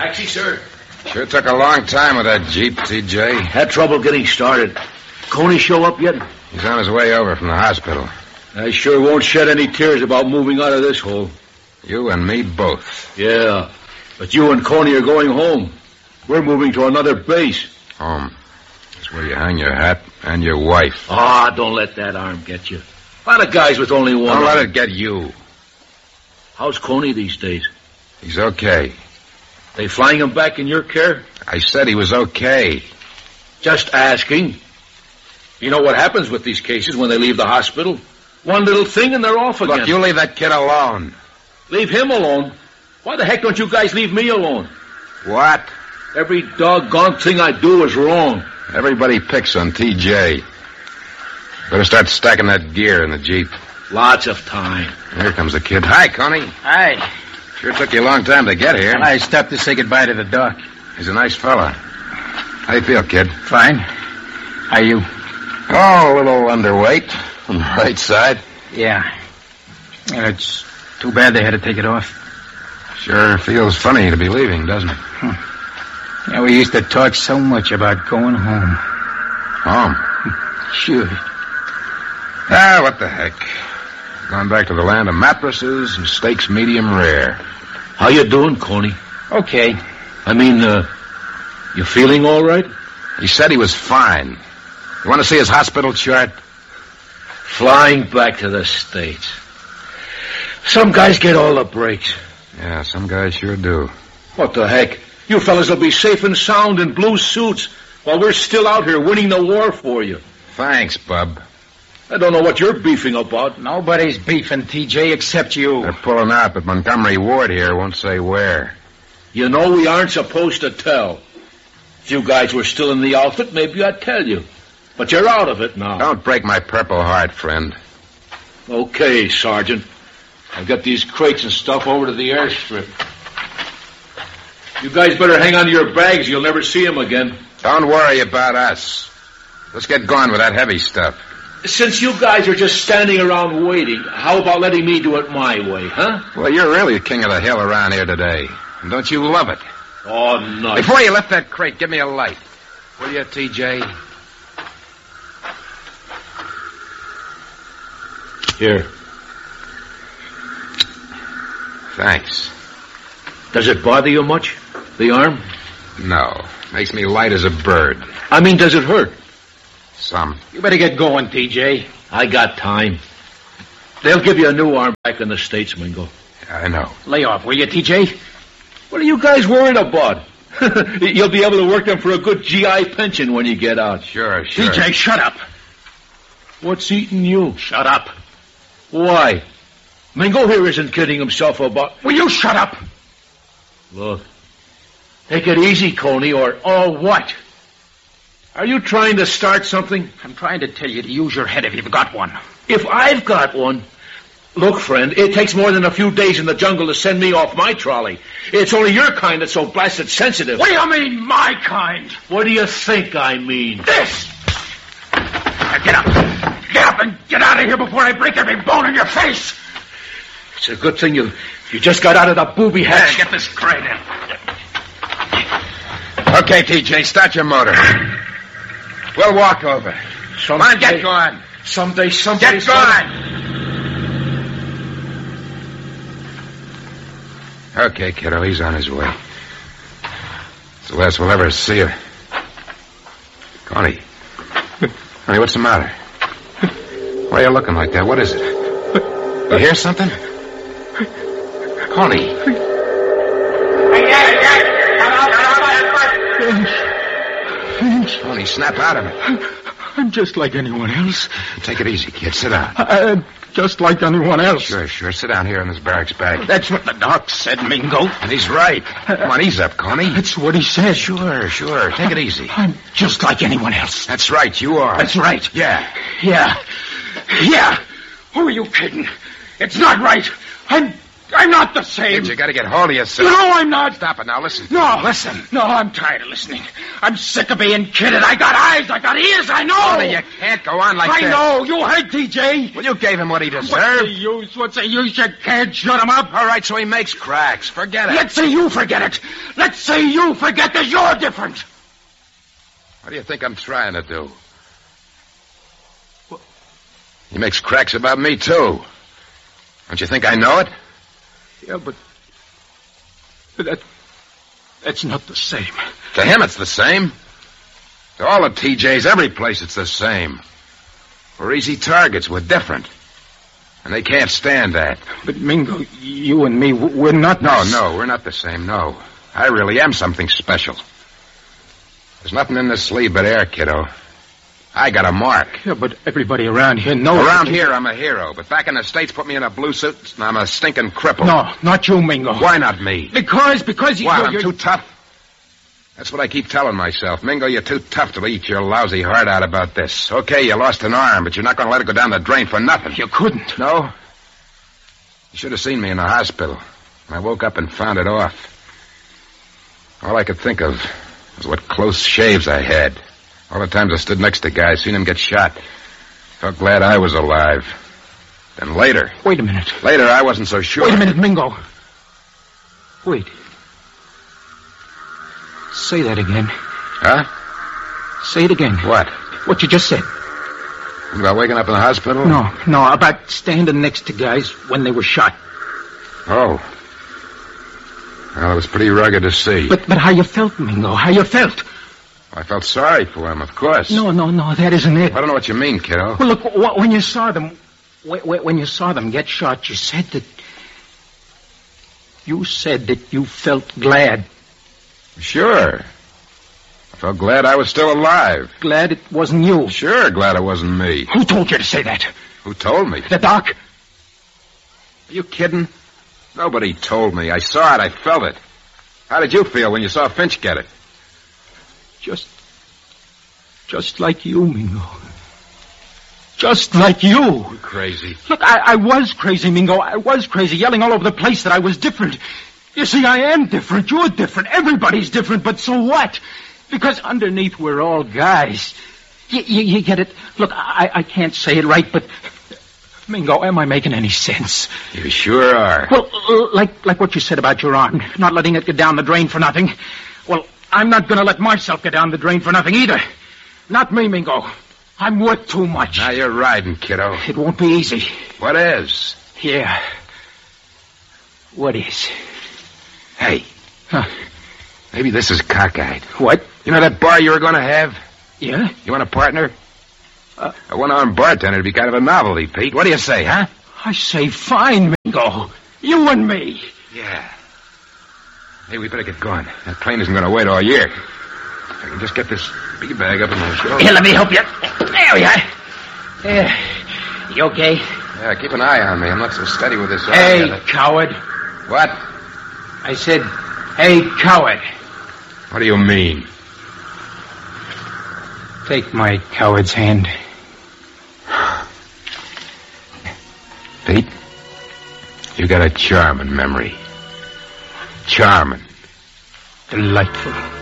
Taxi, sir? Sure took a long time with that Jeep, TJ. Had trouble getting started. Coney show up yet? He's on his way over from the hospital. I sure won't shed any tears about moving out of this hole. You and me both. Yeah, but you and Coney are going home. We're moving to another base. Home. That's where you hang your hat and your wife. Ah, don't let that arm get you. A lot of guys with only one Don't let arm. it get you. How's Coney these days? He's okay. They flying him back in your care? I said he was okay. Just asking. You know what happens with these cases when they leave the hospital? One little thing and they're off again. Look, you leave that kid alone. Leave him alone? Why the heck don't you guys leave me alone? What? Every doggone thing I do is wrong. Everybody picks on TJ. Better start stacking that gear in the Jeep. Lots of time. Here comes the kid. Hi, Coney. Hi. Sure took you a long time to get here. I stopped to say goodbye to the doc. He's a nice fella. How you feel, kid? Fine. How you? Oh, a little underweight on the right side. Yeah. It's too bad they had to take it off. Sure feels funny to be leaving, doesn't it? Yeah, we used to talk so much about going home. Home? Sure. Ah, what the heck. Gone back to the land of mattresses and steaks medium rare. How you doing, Coney? Okay. I mean, you feeling all right? He said he was fine. You want to see his hospital chart? Flying back to the States. Some guys get all the breaks. Yeah, some guys sure do. What the heck? You fellas will be safe and sound in blue suits while we're still out here winning the war for you. Thanks, bub. I don't know what you're beefing about. Nobody's beefing, TJ, except you. They're pulling out, but Montgomery Ward here won't say where. You know we aren't supposed to tell. If you guys were still in the outfit, maybe I'd tell you. But you're out of it now. Don't break my purple heart, friend. Okay, Sergeant. I'll get these crates and stuff over to the airstrip. You guys better hang on to your bags. You'll never see them again. Don't worry about us. Let's get going with that heavy stuff. Since you guys are just standing around waiting, how about letting me do it my way, huh? Well, you're really the king of the hill around here today. And don't you love it? Oh, nice. Before you lift that crate, give me a light. Will you, TJ? Here. Thanks. Does it bother you much, the arm? No. Makes me light as a bird. I mean, does it hurt? Some. You better get going, TJ. I got time. They'll give you a new arm back in the States, Mingo. I know. Lay off, will you, TJ? What are you guys worried about? You'll be able to work them for a good GI pension when you get out. Sure. TJ, shut up. What's eating you? Shut up. Why? Mingo here isn't kidding himself about... Will you shut up? Look, take it easy, Coney, or what? Are you trying to start something? I'm trying to tell you to use your head if you've got one. If I've got one... Look, friend, it takes more than a few days in the jungle to send me off my trolley. It's only your kind that's so blasted sensitive. What do you mean, my kind? What do you think I mean? This! Now get up. Get up and get out of here before I break every bone in your face. It's a good thing you just got out of the booby hatch. Get this crate in. Okay, TJ, start your motor. We'll walk over. Come on, get going. Someday. Get going. Okay, kiddo, he's on his way. It's the last we'll ever see her. Connie. Connie, what's the matter? Why are you looking like that? What is it? You hear something? Connie. Thanks. Connie, snap out of it. I'm just like anyone else. Take it easy, kid. Sit down. Just like anyone else. Sure. Sit down here in this barracks bag. That's what the doc said, Mingo. And he's right. Come on, ease up, Connie. That's what he said. Sure. Take it easy. I'm just like anyone else. That's right, you are. That's right. Yeah. Who are you kidding? It's not right. I'm I'm not the same. Kid, you gotta get hold of yourself. No, I'm not. Stop it now. Listen. No. Listen. No, I'm tired of listening. I'm sick of being kidded. I got eyes. I got ears. I know. Tony, you can't go on like I that. know. You heard TJ. Well, you gave him what he deserved. What's the use? What's the use? You can't shut him up. All right, so he makes cracks. Forget it. Let's say you forget it. Let's say you forget that you're different. What do you think I'm trying to do? He makes cracks about me, too. Don't you think I know it? Yeah, but that's not the same. To him, it's the same. To all the TJs, every place, it's the same. We're easy targets. We're different. And they can't stand that. But, Mingo, you and me, we're not... No, we're not the same, no. I really am something special. There's nothing in this sleeve but air, kiddo. I got a mark. Yeah, but everybody around here knows... Around here, I'm a hero. But back in the States, put me in a blue suit, and I'm a stinking cripple. No, not you, Mingo. Why not me? Because What, I'm too tough? That's what I keep telling myself. Mingo, you're too tough to eat your lousy heart out about this. Okay, you lost an arm, but you're not going to let it go down the drain for nothing. You couldn't. No? You should have seen me in the hospital. I woke up and found it off. All I could think of was what close shaves I had. All the times I stood next to guys, seen them get shot. Felt glad I was alive. Then later... Wait a minute. Later, I wasn't so sure. Wait a minute, Mingo. Wait. Say that again. Huh? Say it again. What? What you just said. About waking up in the hospital? No, about standing next to guys when they were shot. Oh. Well, it was pretty rugged to see. But how you felt, Mingo, how you felt. I felt sorry for him, of course. No, that isn't it. I don't know what you mean, kiddo. Well, look, when you saw them, when you saw them get shot, you said that you felt glad. Sure. I felt glad I was still alive. Glad it wasn't you. Sure, glad it wasn't me. Who told you to say that? Who told me? The doc. Are you kidding? Nobody told me. I saw it. I felt it. How did you feel when you saw Finch get it? Just like you, Mingo. Just like you. You're crazy. Look, I was crazy, Mingo. I was crazy, yelling all over the place that I was different. You see, I am different. You're different. Everybody's different, but so what? Because underneath we're all guys. You get it? Look, I can't say it right, but... Mingo, am I making any sense? You sure are. Well, like what you said about your arm, not letting it get down the drain for nothing. Well, I'm not going to let myself get down the drain for nothing either. Not me, Mingo. I'm worth too much. Now you're riding, kiddo. It won't be easy. What is? Yeah. What is? Hey. Huh. Maybe this is cockeyed. What? You know that bar you were going to have? Yeah? You want a partner? A one-armed bartender would be kind of a novelty, Pete. What do you say, huh? I say fine, Mingo. You and me. Yeah. Hey, we better get going. That plane isn't going to wait all year. If I can just get this bee bag up in my shoulder. Here, let me help you. There we are. You okay? Yeah, keep an eye on me. I'm not so steady with this. Hey, coward. What? I said, hey, coward. What do you mean? Take my coward's hand. Pete, you got a charming memory. Charming. Delightful.